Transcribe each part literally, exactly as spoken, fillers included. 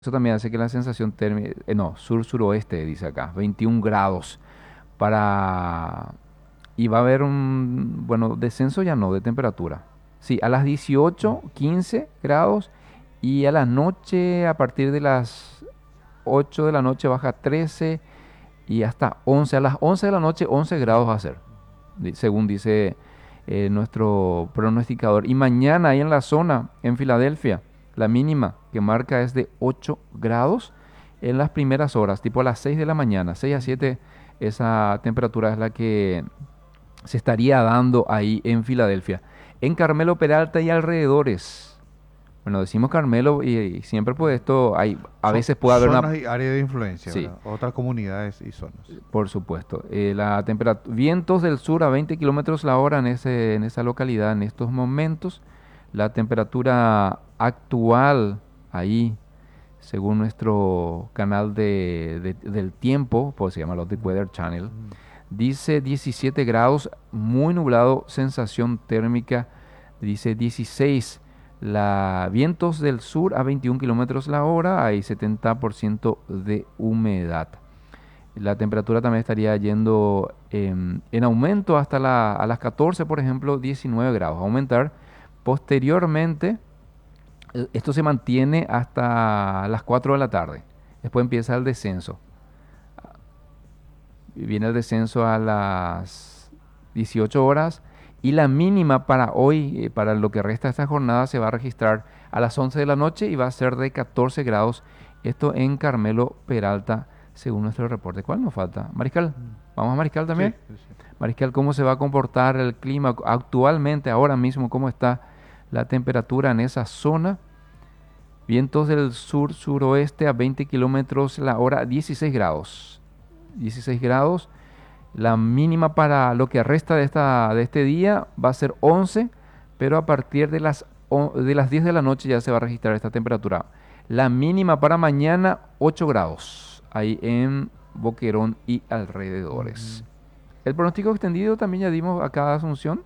Eso también hace que la sensación térmica, eh, no, sur-suroeste, dice acá, veintiún grados para... Y va a haber un, bueno, descenso ya no, de temperatura. Sí, a las Mm. dieciocho, quince grados y a la noche, a partir de las ocho de la noche baja a trece y hasta once. A las once de la noche, once grados va a ser, di- según dice eh, nuestro pronosticador. Y mañana ahí en la zona, en Filadelfia, la mínima que marca es de ocho grados en las primeras horas, tipo a las seis de la mañana, seis a Mm. siete esa temperatura es la que se estaría dando ahí en Filadelfia. En Carmelo Peralta y alrededores. Bueno, decimos Carmelo y, y siempre pues Mm. esto hay, a Zo- veces puede haber una... zonas y áreas de influencia, Sí, ¿verdad? Otras comunidades y zonas. por supuesto. Eh, la temperatura, vientos del sur a veinte kilómetros la hora en, ese, en esa localidad en estos momentos. La temperatura actual ahí, según nuestro canal de, de- del tiempo, pues se llama los The Mm. Weather Channel, Mm. dice diecisiete grados, muy nublado, sensación térmica, dice dieciséis. La, vientos del sur a veintiún kilómetros la hora, hay setenta por ciento de humedad. La temperatura también estaría yendo em, en aumento hasta la- a las catorce, por ejemplo, diecinueve grados. A aumentar posteriormente, eh, esto se mantiene hasta las cuatro de la tarde. Después empieza el descenso. Viene el descenso a las dieciocho horas y la mínima para hoy, eh, para lo que resta de esta jornada, se va a registrar a las once de la noche y va a ser de catorce grados. Esto en Carmelo Peralta, según nuestro reporte. ¿Cuál nos falta? Mariscal. Mm. ¿Vamos a Mariscal también? Sí, sí, sí. Mariscal, ¿cómo se va a comportar el clima actualmente, ahora mismo? ¿Cómo está la temperatura en esa zona? Vientos del sur-suroeste a veinte kilómetros la hora, dieciséis grados. dieciséis grados. La mínima para lo que resta de, esta, de este día va a ser once, pero a partir de las, o- de las diez de la noche ya se va a registrar esta temperatura. La mínima para mañana, ocho grados, ahí en Boquerón y alrededores. Ujú. El pronóstico extendido también ya dimos acá a Asunción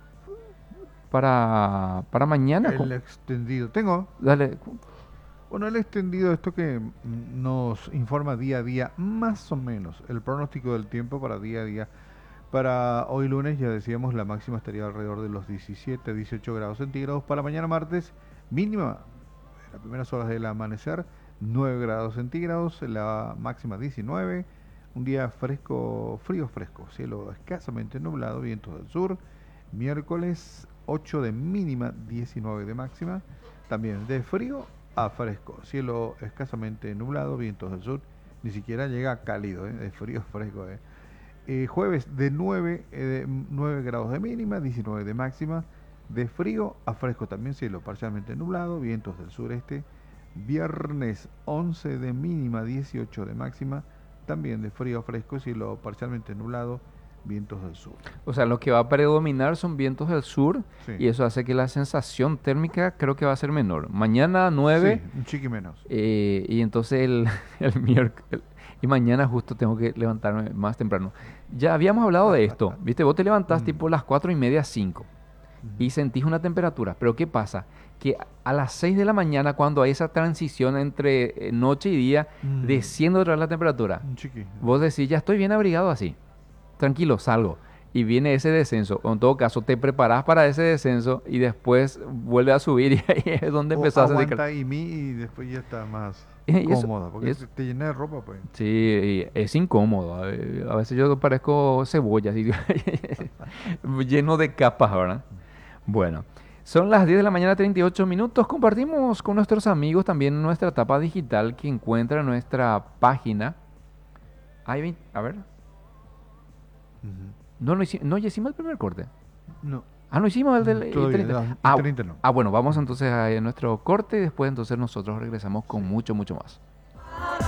para, para mañana. El co- extendido. Tengo. Dale, Bueno, el extendido, esto que mm, nos informa día a día, más o menos, el pronóstico del tiempo para día a día. Para hoy lunes, ya decíamos, la máxima estaría alrededor de los diecisiete, dieciocho grados centígrados. Para mañana martes, mínima, en las primeras horas del amanecer, nueve grados centígrados, la máxima diecinueve. Un día fresco, frío fresco, cielo escasamente nublado, vientos del sur. Miércoles, ocho de mínima, diecinueve de máxima. También de frío a fresco, cielo escasamente nublado, vientos del sur. Ni siquiera llega a cálido, ¿eh? De frío fresco. ¿Eh? Eh, jueves de nueve, eh, de nueve grados de mínima, diecinueve de máxima. De frío a fresco también, cielo parcialmente nublado, vientos del sureste. Viernes once de mínima, dieciocho de máxima. También de frío a fresco, cielo parcialmente nublado, vientos del sur. o sea, lo que va a predominar son vientos del sur Sí, y eso hace que la sensación térmica creo que va a ser menor. Mañana nueve. sí, un chiqui menos. Eh, y entonces el, el miércoles y mañana justo tengo que levantarme más temprano. Ya habíamos hablado de esto, ¿viste? Vos te levantás Mm, tipo las cuatro y media, cinco ujú. y sentís una temperatura, pero ¿qué pasa? Que a las seis de la mañana, cuando hay esa transición entre eh, noche y día, Mm, desciende otra vez la temperatura. un chiqui. Vos decís, ya estoy bien abrigado así, tranquilo, salgo. Y viene ese descenso, o en todo caso te preparás para ese descenso y después vuelve a subir y ahí es donde O empezás a sentir calor. aguanta y mí y después ya está más Y eso, cómoda, porque es, te, te llena de ropa, pues. sí, y es incómodo. A ve- a veces yo parezco cebolla, así, lleno de capas, ¿verdad? Bueno, son las diez de la mañana, treinta y ocho minutos. Compartimos con nuestros amigos también nuestra etapa digital que encuentra en nuestra página. Hay veinte a ver, Ujú. no, lo hici- no, ya hicimos el primer corte. No, Ah, no hicimos el mm, del I todavía, treinta. no, y Ah, treinta no. ah, bueno, vamos Mm, entonces a nuestro corte y después entonces nosotros regresamos con sí. mucho, mucho más.